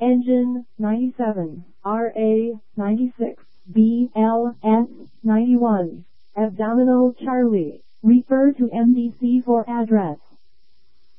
Engine 97, RA 96, BLS 91, Abdominal Charlie. Refer to MDC for address.